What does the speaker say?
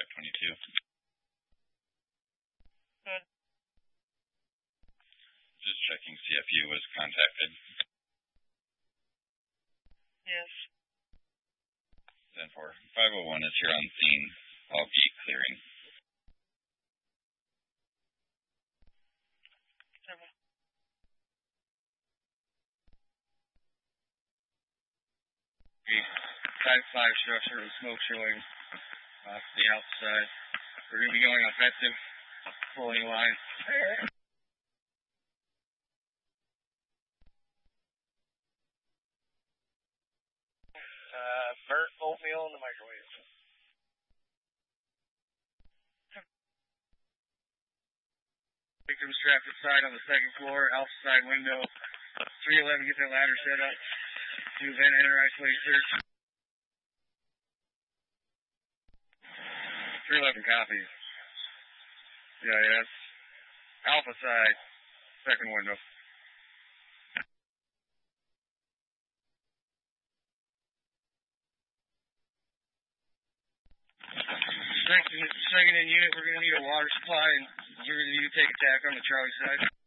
522. Good. Just checking CFU was contacted. Yes. 10-4. 501 is here on scene. All gate clearing. Type 5 structure with smoke showing off the outside. We're going to be going offensive, pulling line. Burnt oatmeal in the microwave. Victims trapped inside on the second floor, alpha side window. 311, get that ladder set up. Move in, enter isolate search. 311 copies. Yeah, yes. Alpha side, second window. Second in unit, we're going to need a water supply, and you're going to need to take attack on the Charlie side.